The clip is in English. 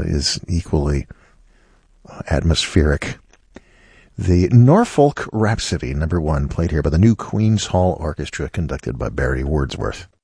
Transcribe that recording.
is equally atmospheric. The Norfolk Rhapsody, number 1, played here by the New Queen's Hall Orchestra, conducted by Barry Wordsworth.